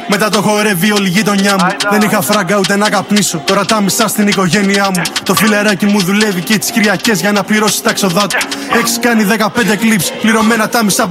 Μετά το χορεύει όλη η γειτονιά μου. Δεν είχα φράγκα ούτε να καπνίσω. Τώρα τα μισά στην οικογένειά μου. Το φιλεράκι μου δουλεύει και τις Κυριακές για να πληρώσει τα έξοδά του. Έχεις κάνει 15 clips, πληρωμένα τα μισά από